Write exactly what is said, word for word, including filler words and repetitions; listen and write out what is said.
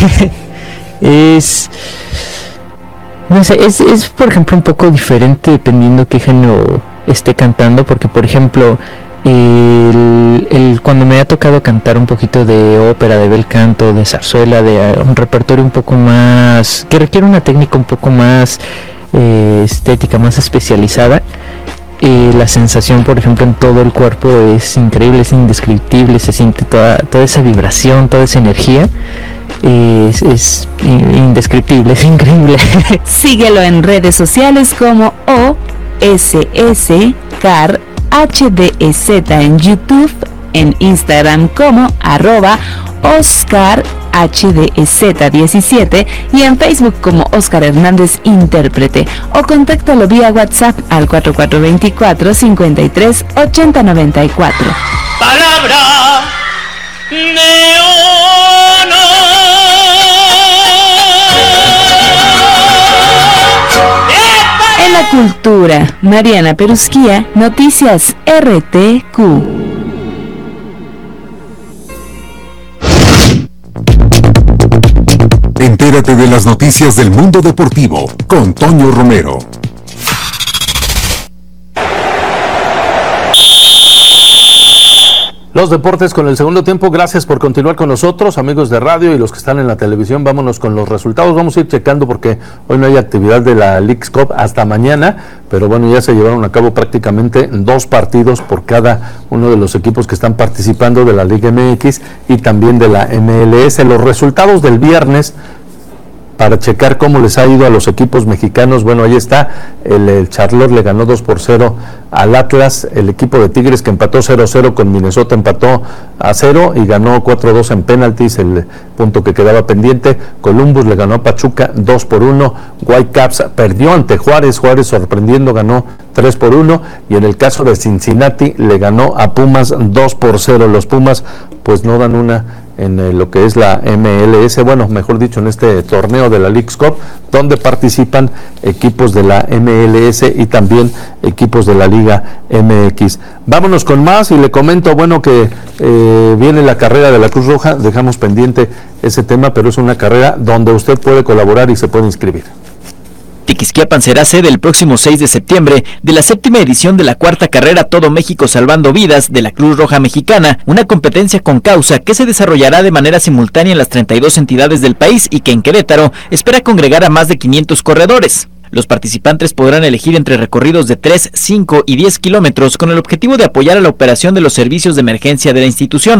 es... No sé, es, es por ejemplo un poco diferente dependiendo qué género esté cantando, porque por ejemplo, el, el, cuando me ha tocado cantar un poquito de ópera, de bel canto, de zarzuela, de uh, un repertorio un poco más, que requiere una técnica un poco más eh, estética, más especializada, eh, la sensación por ejemplo en todo el cuerpo es increíble, es indescriptible, se siente toda, toda esa vibración, toda esa energía. Es, es indescriptible, es increíble. Síguelo en redes sociales como O S S Car H D E Z en YouTube, en Instagram como arroba Oscar H D E Z diecisiete y en Facebook como Oscar Hernández Intérprete, o contáctalo vía WhatsApp al cuatro cuatro dos cuatro, cinco tres, ocho cero nueve cuatro. Palabra de En la cultura, Mariana Perusquía, Noticias R T Q. Entérate de las noticias del mundo deportivo con Toño Romero. Los deportes con el segundo tiempo. Gracias por continuar con nosotros, amigos de radio y los que están en la televisión. Vámonos con los resultados. Vamos a ir checando porque hoy no hay actividad de la Leagues Cup hasta mañana, pero bueno, ya se llevaron a cabo prácticamente dos partidos por cada uno de los equipos que están participando de la Liga M X y también de la M L S. Los resultados del viernes, para checar cómo les ha ido a los equipos mexicanos. Bueno, ahí está, el, el Charlotte le ganó dos por cero al Atlas, el equipo de Tigres que empató cero a cero con Minnesota empató a cero y ganó cuatro a dos en penaltis, el punto que quedaba pendiente. Columbus le ganó a Pachuca dos por uno, Whitecaps perdió ante Juárez, Juárez sorprendiendo ganó tres por uno, y en el caso de Cincinnati le ganó a Pumas dos por cero. Los Pumas pues no dan una en eh, lo que es la M L S, bueno, mejor dicho, en este torneo de la Leagues Cup, donde participan equipos de la M L S y también equipos de la Liga M X. Vámonos con más y le comento, bueno, que eh, viene la carrera de la Cruz Roja, dejamos pendiente ese tema, pero es una carrera donde usted puede colaborar y se puede inscribir. Tequisquiapan será sede el próximo seis de septiembre de la séptima edición de la cuarta carrera Todo México Salvando Vidas de la Cruz Roja Mexicana, una competencia con causa que se desarrollará de manera simultánea en las treinta y dos entidades del país y que en Querétaro espera congregar a más de quinientos corredores. Los participantes podrán elegir entre recorridos de tres, cinco y diez kilómetros con el objetivo de apoyar a la operación de los servicios de emergencia de la institución.